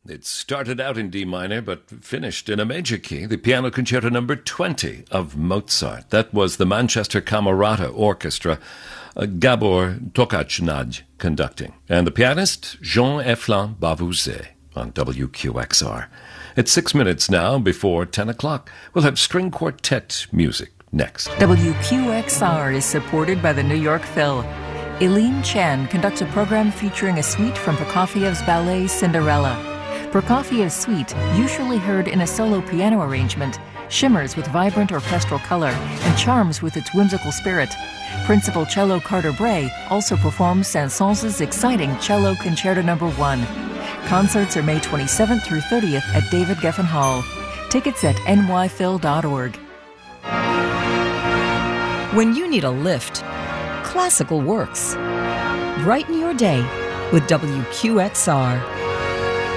It started out in D minor, but finished in a major key, the Piano Concerto number 20 of Mozart. That was the Manchester Camerata Orchestra, Gabor Tokachnaj conducting, and the pianist Jean-Eflin Bavouzet on WQXR. It's 6 minutes now before 10 o'clock. We'll have string quartet music next. WQXR is supported by the New York Phil. Eileen Chan conducts a program featuring a suite from Prokofiev's ballet Cinderella. Prokofiev's suite, usually heard in a solo piano arrangement, shimmers with vibrant orchestral color and charms with its whimsical spirit. Principal cello Carter Bray also performs Saint-Saëns' exciting Cello Concerto No. 1. Concerts are May 27th through 30th at David Geffen Hall. Tickets at nyphil.org. When you need a lift, classical works. Brighten your day with WQXR.